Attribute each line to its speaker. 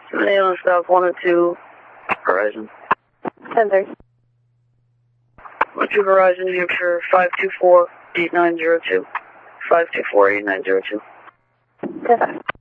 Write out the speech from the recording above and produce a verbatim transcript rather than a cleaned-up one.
Speaker 1: Name stop one and two Horizon.
Speaker 2: ten thirty.
Speaker 1: one two Horizon, New Hampshire, five two four eight nine zero two. five two four eight nine zero two.
Speaker 2: ten five.